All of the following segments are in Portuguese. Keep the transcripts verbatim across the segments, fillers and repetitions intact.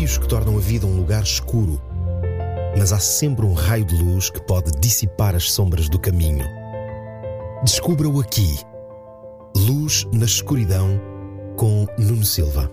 desafios que tornam a vida um lugar escuro, mas há sempre um raio de luz que pode dissipar as sombras do caminho. Descubra-o aqui. Luz na Escuridão, com Nuno Silva.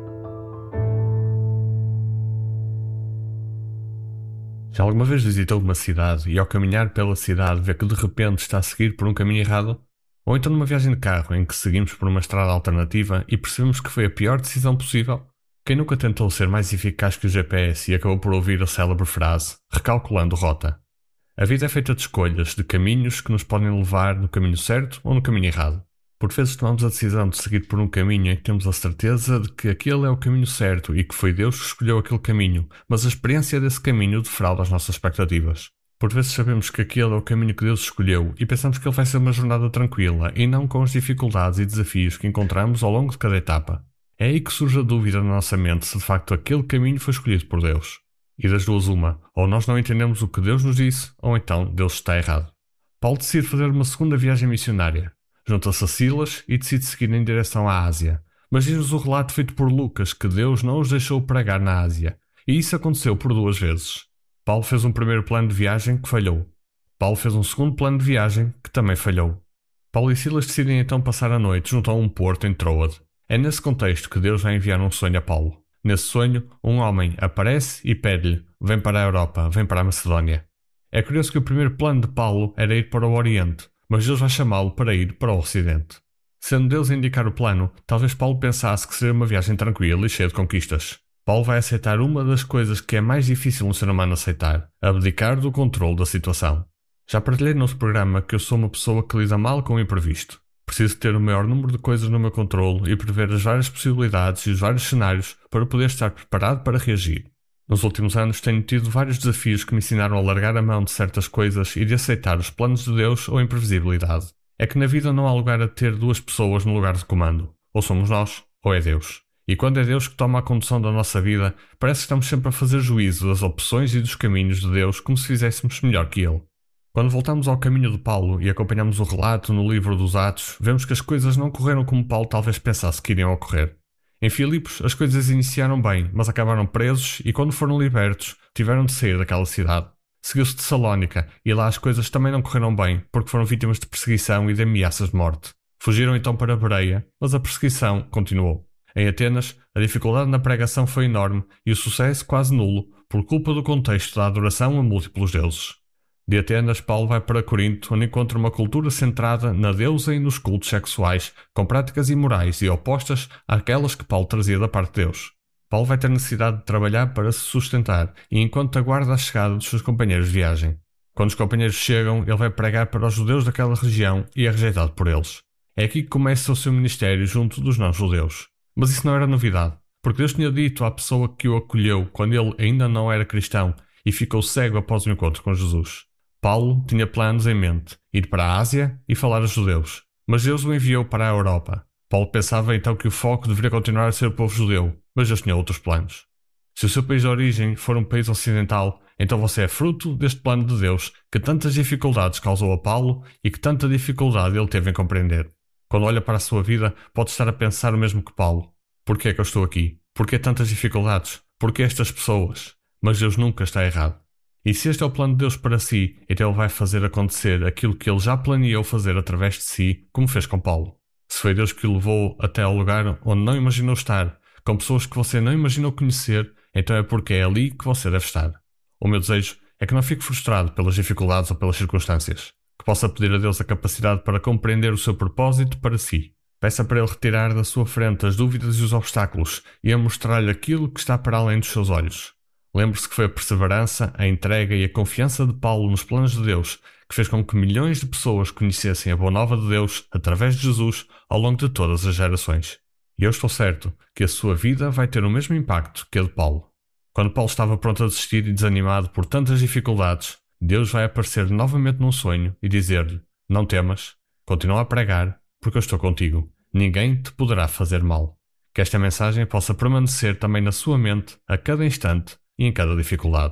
Já alguma vez visitou uma cidade e ao caminhar pela cidade vê que de repente está a seguir por um caminho errado? Ou então numa viagem de carro em que seguimos por uma estrada alternativa e percebemos que foi a pior decisão possível? Quem nunca tentou ser mais eficaz que o G P S e acabou por ouvir a célebre frase, recalculando rota? A vida é feita de escolhas, de caminhos que nos podem levar no caminho certo ou no caminho errado. Por vezes tomamos a decisão de seguir por um caminho em que temos a certeza de que aquele é o caminho certo e que foi Deus que escolheu aquele caminho, mas a experiência desse caminho defrauda as nossas expectativas. Por vezes sabemos que aquele é o caminho que Deus escolheu e pensamos que ele vai ser uma jornada tranquila e não com as dificuldades e desafios que encontramos ao longo de cada etapa. É aí que surge a dúvida na nossa mente se de facto aquele caminho foi escolhido por Deus. E das duas uma, ou nós não entendemos o que Deus nos disse, ou então Deus está errado. Paulo decide fazer uma segunda viagem missionária. Junta-se a Silas e decide seguir em direção à Ásia. Mas diz-nos o relato feito por Lucas que Deus não os deixou pregar na Ásia. E isso aconteceu por duas vezes. Paulo fez um primeiro plano de viagem que falhou. Paulo fez um segundo plano de viagem que também falhou. Paulo e Silas decidem então passar a noite junto a um porto em Troade. É nesse contexto que Deus vai enviar um sonho a Paulo. Nesse sonho, um homem aparece e pede-lhe: vem para a Europa, vem para a Macedónia. É curioso que o primeiro plano de Paulo era ir para o Oriente, mas Deus vai chamá-lo para ir para o Ocidente. Sendo Deus a indicar o plano, talvez Paulo pensasse que seria uma viagem tranquila e cheia de conquistas. Paulo vai aceitar uma das coisas que é mais difícil um ser humano aceitar: abdicar do controle da situação. Já partilhei no nosso programa que eu sou uma pessoa que lida mal com o imprevisto. Preciso ter o maior número de coisas no meu controle e prever as várias possibilidades e os vários cenários para poder estar preparado para reagir. Nos últimos anos tenho tido vários desafios que me ensinaram a largar a mão de certas coisas e de aceitar os planos de Deus ou a imprevisibilidade. É que na vida não há lugar a ter duas pessoas no lugar de comando. Ou somos nós, ou é Deus. E quando é Deus que toma a condução da nossa vida, parece que estamos sempre a fazer juízo das opções e dos caminhos de Deus como se fizéssemos melhor que Ele. Quando voltamos ao caminho de Paulo e acompanhamos o relato no livro dos Atos, vemos que as coisas não correram como Paulo talvez pensasse que iriam ocorrer. Em Filipos, as coisas iniciaram bem, mas acabaram presos e quando foram libertos, tiveram de sair daquela cidade. Seguiu-se Tessalónica e lá as coisas também não correram bem, porque foram vítimas de perseguição e de ameaças de morte. Fugiram então para Bereia, mas a perseguição continuou. Em Atenas, a dificuldade na pregação foi enorme e o sucesso quase nulo, por culpa do contexto da adoração a múltiplos deuses. De Atenas, Paulo vai para Corinto, onde encontra uma cultura centrada na deusa e nos cultos sexuais, com práticas imorais e opostas àquelas que Paulo trazia da parte de Deus. Paulo vai ter necessidade de trabalhar para se sustentar e enquanto aguarda a chegada dos seus companheiros de viagem. Quando os companheiros chegam, ele vai pregar para os judeus daquela região e é rejeitado por eles. É aqui que começa o seu ministério junto dos não-judeus. Mas isso não era novidade, porque Deus tinha dito à pessoa que o acolheu quando ele ainda não era cristão e ficou cego após o encontro com Jesus. Paulo tinha planos em mente, ir para a Ásia e falar aos judeus, mas Deus o enviou para a Europa. Paulo pensava então que o foco deveria continuar a ser o povo judeu, mas Deus tinha outros planos. Se o seu país de origem for um país ocidental, então você é fruto deste plano de Deus que tantas dificuldades causou a Paulo e que tanta dificuldade ele teve em compreender. Quando olha para a sua vida, pode estar a pensar o mesmo que Paulo. Porquê é que eu estou aqui? Porquê tantas dificuldades? Porquê estas pessoas? Mas Deus nunca está errado. E se este é o plano de Deus para si, então Ele vai fazer acontecer aquilo que Ele já planeou fazer através de si, como fez com Paulo. Se foi Deus que o levou até ao lugar onde não imaginou estar, com pessoas que você não imaginou conhecer, então é porque é ali que você deve estar. O meu desejo é que não fique frustrado pelas dificuldades ou pelas circunstâncias, que possa pedir a Deus a capacidade para compreender o seu propósito para si. Peça para Ele retirar da sua frente as dúvidas e os obstáculos e a mostrar-lhe aquilo que está para além dos seus olhos. Lembre-se que foi a perseverança, a entrega e a confiança de Paulo nos planos de Deus que fez com que milhões de pessoas conhecessem a boa nova de Deus através de Jesus ao longo de todas as gerações. E eu estou certo que a sua vida vai ter o mesmo impacto que a de Paulo. Quando Paulo estava pronto a desistir e desanimado por tantas dificuldades, Deus vai aparecer novamente num sonho e dizer-lhe: não temas, continua a pregar, porque eu estou contigo. Ninguém te poderá fazer mal. Que esta mensagem possa permanecer também na sua mente a cada instante e em cada dificuldade.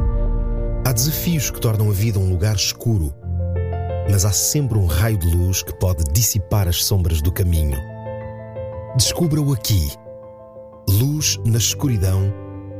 Há desafios que tornam a vida um lugar escuro, mas há sempre um raio de luz que pode dissipar as sombras do caminho. Descubra-o aqui. Luz na Escuridão,